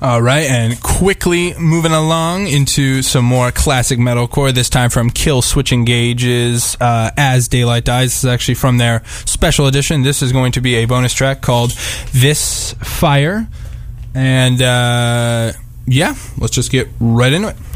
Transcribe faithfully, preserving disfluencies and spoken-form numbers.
All right, and quickly moving along into some more classic metalcore, this time from Kill Switch Engage's uh, As Daylight Dies. This is actually from their special edition. This is going to be a bonus track called This Fire. And, uh, yeah, let's just get right into it.